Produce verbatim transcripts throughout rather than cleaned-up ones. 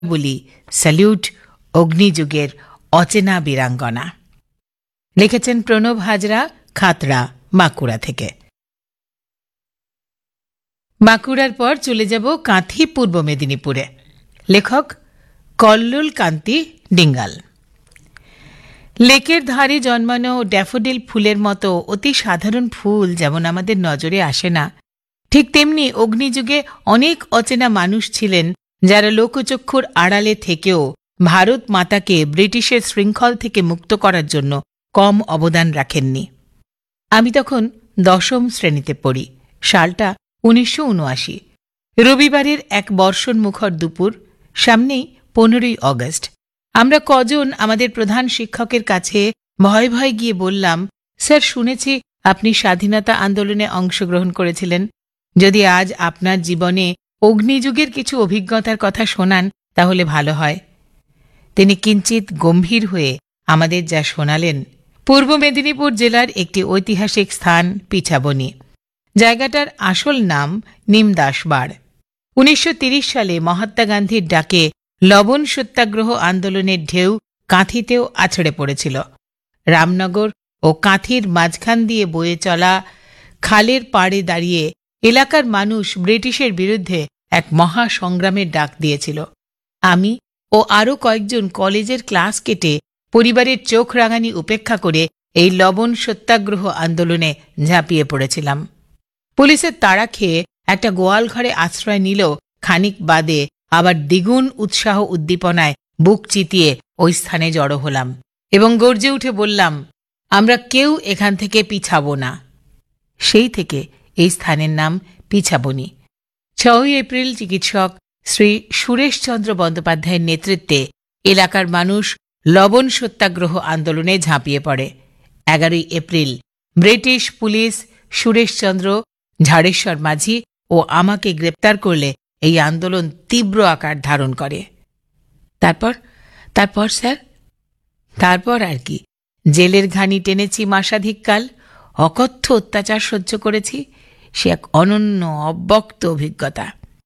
বলি স্যালিউট অগ্নিযুগের অচেনা বীরাঙ্গনা। লিখেছেন প্রণব হাজরা, খাতড়া, বাঁকুড়া থেকে। বাঁকুড়ার পর চলে যাব কাঁথি, পূর্ব মেদিনীপুরে। লেখক কল্লোল কান্তি ডিঙ্গাল। লেকের ধারে জন্মানো ড্যাফোডিল ফুলের মতো অতি সাধারণ ফুল যেমন আমাদের নজরে আসে না, ঠিক তেমনি অগ্নিযুগে অনেক অচেনা মানুষ ছিলেন যারা লোকচক্ষুর আড়ালে থেকেও ভারত মাতাকে ব্রিটিশের শৃঙ্খল থেকে মুক্ত করার জন্য কম অবদান রাখেননি। আমি তখন দশম শ্রেণীতে পড়ি। সালটা উনিশশো উনআশি। রবিবারের এক বর্ষণমুখর দুপুর, সামনেই পনেরোই অগস্ট। আমরা কজন আমাদের প্রধান শিক্ষকের কাছে ভয় ভয় গিয়ে বললাম, স্যার, শুনেছি আপনি স্বাধীনতা আন্দোলনে অংশগ্রহণ করেছিলেন। যদি আজ আপনার জীবনে অগ্নিযুগের কিছু অভিজ্ঞতার কথা শোনান তাহলে ভালো হয়। তিনি কিঞ্চিত গম্ভীর হয়ে আমাদের যা শোনালেন, পূর্ব মেদিনীপুর জেলার একটি ঐতিহাসিক স্থান পিছাবনি। জায়গাটার আসল নাম নিমদাসবাড়। উনিশশো তিরিশ সালে মহাত্মা গান্ধীর ডাকে লবণ সত্যাগ্রহ আন্দোলনের ঢেউ কাঁথিতেও আছড়ে পড়েছিল। রামনগর ও কাঁথির মাঝখান দিয়ে বয়ে চলা খালের পাড়ে দাঁড়িয়ে এলাকার মানুষ ব্রিটিশের বিরুদ্ধে এক মহা সংগ্রামের ডাক দিয়েছিল। আমি ও আরও কয়েকজন কলেজের ক্লাস কেটে পরিবারের চোখ রাঙানি উপেক্ষা করে এই লবণ সত্যাগ্রহ আন্দোলনে ঝাঁপিয়ে পড়েছিলাম। পুলিশের তাড়া খেয়ে একটা গোয়াল ঘরে আশ্রয় নিলেও খানিক বাদে আবার দ্বিগুণ উৎসাহ উদ্দীপনায় বুক চিতিয়ে ওই স্থানে জড়ো হলাম এবং গর্জে উঠে বললাম, আমরা কেউ এখান থেকে পিছাব না। সেই থেকে এই স্থানের নাম পিছাবনি। ছয়ই এপ্রিল চিকিৎসক শ্রী সুরেশচন্দ্র বন্দ্যোপাধ্যায়ের নেতৃত্বে এলাকার মানুষ লবণ সত্যাগ্রহ আন্দোলনে ঝাঁপিয়ে পড়ে। এগারোই April British police Sureshchandra, Jhareswar মাঝি ও আমাকে গ্রেপ্তার করলে এই আন্দোলন তীব্র আকার ধারণ করে। তারপর তারপর স্যার তারপর আর কি, জেলের ঘানি টেনেছি মাসাধিককাল, অকথ্য অত্যাচার সহ্য করেছি। সে এক অনন্য অব্যক্ত অভিজ্ঞতা।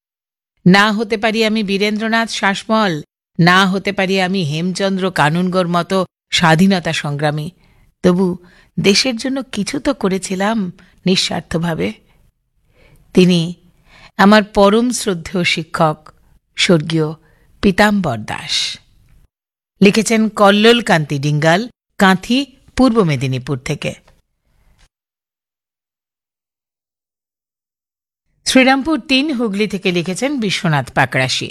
না হতে পারি আমি বীরেন্দ্রনাথ শাসমল, না হতে পারি আমি হেমচন্দ্র কানুনগোর মতো স্বাধীনতা সংগ্রামী, তবু দেশের জন্য কিছু তো করেছিলাম নিঃস্বার্থভাবে। তিনি আমার পরম শ্রদ্ধেয় শিক্ষক স্বর্গীয় পীতাম্বর দাস। লিখেছেন কল্লোল কান্তি ডিঙ্গাল, কাঁথি, পূর্ব মেদিনীপুর থেকে। শ্রীরামপুর তিন, হুগলি থেকে লিখেছেন বিশ্বনাথ পাকড়াশি।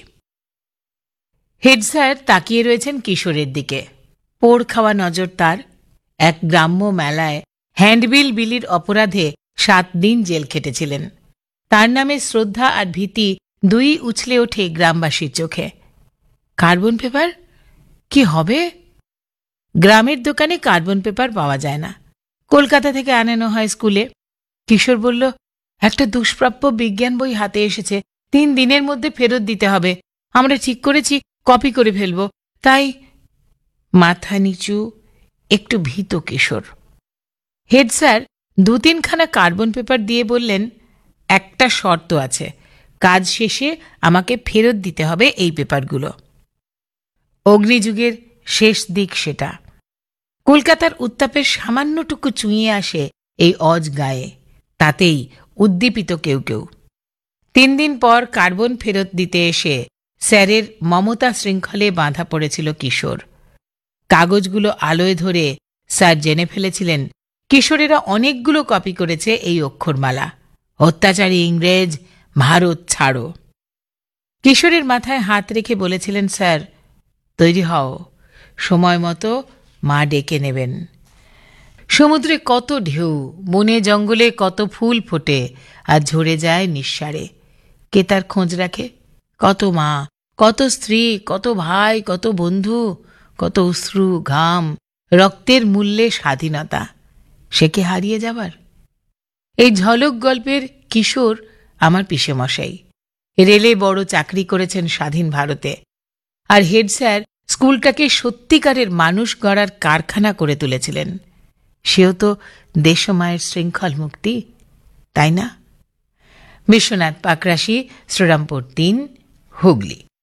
হেড স্যার তাকিয়ে রয়েছেন কিশোরের দিকে। পোড় খাওয়া নজর তার। এক গ্রাম্য মেলায় হ্যান্ডবিল বিলির অপরাধে সাত দিন জেল খেটেছিলেন। তার নামে শ্রদ্ধা আর ভীতি দুই উছলে ওঠে গ্রামবাসীর চোখে। কার্বন পেপার কি হবে? গ্রামের দোকানে কার্বন পেপার পাওয়া যায় না, কলকাতা থেকে আনানো হয় স্কুলে। কিশোর বলল, একটা দুষ্প্রাপ্য বিজ্ঞান বই হাতে এসেছে, তিন দিনের মধ্যে ফেরত দিতে হবে। আমরা ঠিক করেছি কপি করে ফেলব। তাই মাথা নিচু, একটু ভীত কিশোর। হেড স্যার দু তিনখানা কার্বন পেপার দিয়ে বললেন, একটা শর্ত আছে, কাজ শেষে আমাকে ফেরত দিতে হবে এই পেপারগুলো। অগ্নিযুগের শেষ দিক সেটা। কলকাতার উত্তাপের সামান্যটুকু চুঁইয়ে আসে এই অজ গায়ে, তাতেই উদ্দীপিত কেউ কেউ। তিন দিন পর কার্বন ফেরত দিতে এসে স্যারের মমতা শৃঙ্খলে বাঁধা পড়েছিল কিশোর। কাগজগুলো আলোয় ধরে স্যার জেনে ফেলেছিলেন কিশোরেরা অনেকগুলো কপি করেছে এই অক্ষরমালা, অত্যাচারী ইংরেজ, ভারত ছাড়ো। কিশোরের মাথায় হাত রেখে বলেছিলেন, স্যার তৈরি হও, সময় মতো মা ডেকে নেবেন। সমুদ্রে কত ঢেউ, বনে জঙ্গলে কত ফুল ফোটে আর ঝরে যায় নিঃসারে। কে তার খোঁজ রাখে? কত মা, কত স্ত্রী, কত ভাই, কত বন্ধু, কত অশ্রু, ঘাম, রক্তের মূল্যে স্বাধীনতা, সে কি হারিয়ে যাবার? এই ঝলক গল্পের কিশোর আমার পিসেমশাই। রেলে বড় চাকরি করেছেন স্বাধীন ভারতে, আর হেড স্যার স্কুলটাকে সত্যিকারের মানুষ গড়ার কারখানা করে তুলেছিলেন। সেও তো দেশমায়ের শৃঙ্খল মুক্তি, তাই না? বিশ্বনাথ পাকড়াশি, শ্রীরামপুর তিন, হুগলি।